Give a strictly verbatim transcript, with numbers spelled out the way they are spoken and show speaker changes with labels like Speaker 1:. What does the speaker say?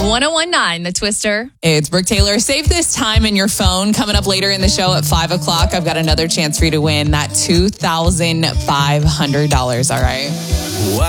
Speaker 1: one oh one nine, The Twister.
Speaker 2: It's Brooke Taylor. Save this time in your phone. Coming up later in the show at five o'clock, I've got another chance for you to win that two thousand five hundred dollars. All right.